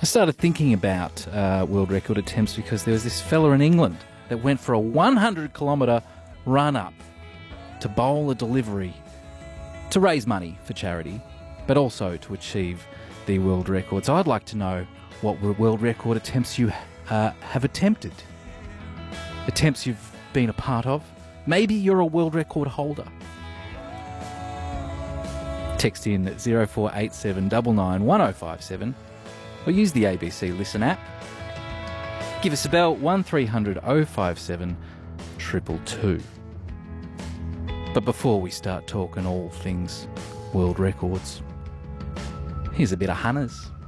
I started thinking about world record attempts because there was this fella in England that went for a 100-kilometre run-up to bowl a delivery to raise money for charity, but also to achieve the world record. So I'd like to know what world record attempts you have attempted. Attempts you've been a part of. Maybe you're a world record holder. Text in 0487 991057 or use the ABC Listen app. Give us a bell, 1300 057 222. But before we start talking all things world records, here's a bit of Hunters.